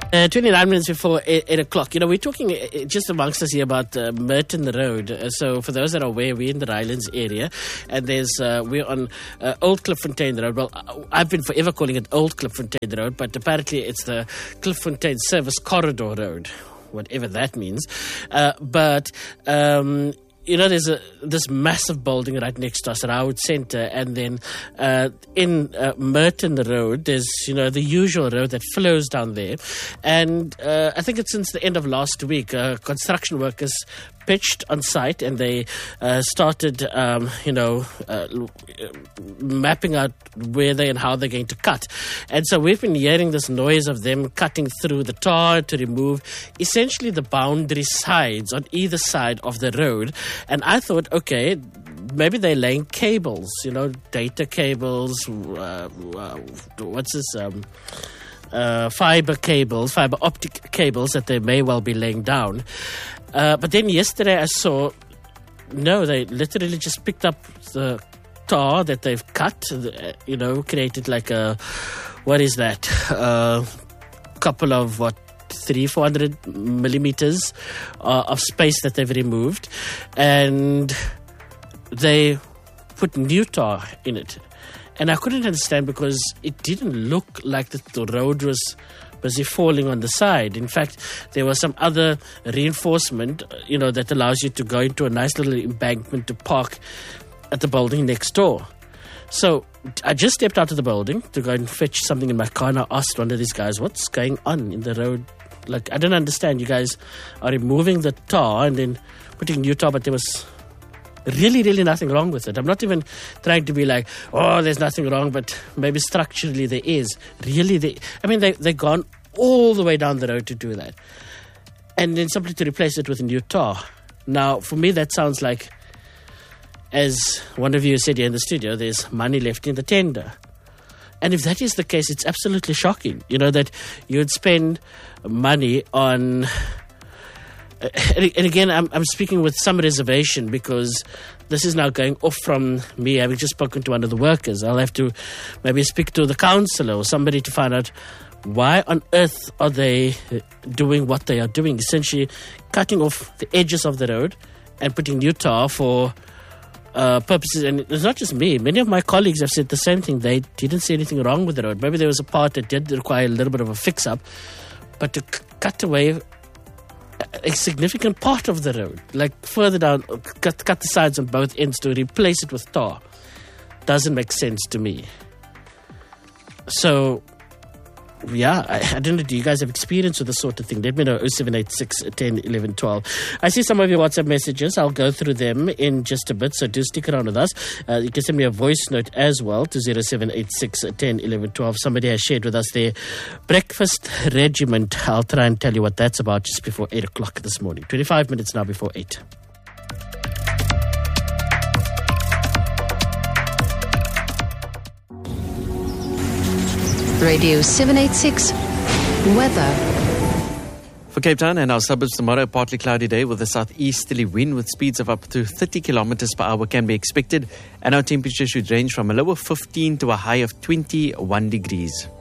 29 minutes before 8 o'clock. You know, we're talking just amongst us here about Merton Road. So for those that are aware, we're in the Rylands area, and we're on Old Clifffontein Road. Well, I've been forever calling it Old Clifffontein Road, but apparently it's the Clifffontein Service Corridor Road, whatever that means. You know, there's this massive building right next to us, Rawood Centre, and then in Merton Road, there's, you know, the usual road that flows down there. And I think it's since the end of last week, construction workers pitched on site, and they started, mapping out where they and how they're going to cut. And so we've been hearing this noise of them cutting through the tar to remove essentially the boundary sides on either side of the road. And I thought, okay, maybe they're laying cables, you know, data cables, fiber optic cables that they may well be laying down. But then yesterday I saw, no, they literally just picked up the tar that they've cut, created like couple of 300-400 millimeters of space that they've removed, and they put new tar in it. And I couldn't understand because it didn't look like the road was busy falling on the side. In fact, there was some other reinforcement, that allows you to go into a nice little embankment to park at the building next door. So I just stepped out of the building to go and fetch something in my car, and I asked one of these guys, what's going on in the road? Like, I don't understand. You guys are removing the tar and then putting new tar, but there was really, really nothing wrong with it. I'm not even trying to be like, oh, there's nothing wrong, but maybe structurally there is. Really, they've gone all the way down the road to do that. And then simply to replace it with a new tar. Now, for me, that sounds like, as one of you said here in the studio, there's money left in the tender. And if that is the case, it's absolutely shocking, that you would spend money on... And again, I'm speaking with some reservation because this is now going off from me having just spoken to one of the workers. I'll have to maybe speak to the councillor or somebody to find out why on earth are they doing what they are doing, essentially cutting off the edges of the road and putting new tar for purposes. And it's not just me. Many of my colleagues have said the same thing. They didn't see anything wrong with the road. Maybe there was a part that did require a little bit of a fix-up, but to cut away a significant part of the road, like further down, cut the sides on both ends to replace it with tar, doesn't make sense to me. So, yeah, I don't know, do you guys have experience with this sort of thing? Let me know, 0786 10 11 12. I see some of your WhatsApp messages. I'll go through them in just a bit, so do stick around with us. You can send me a voice note as well to 0786 10 11 12. Somebody has shared with us their breakfast regiment. I'll try and tell you what that's about just before 8 o'clock this morning. 25 minutes now before 8. Radio 786 weather. For Cape Town and our suburbs tomorrow, partly cloudy day with a southeasterly wind with speeds of up to 30 kilometers per hour can be expected, and our temperature should range from a low of 15 to a high of 21 degrees.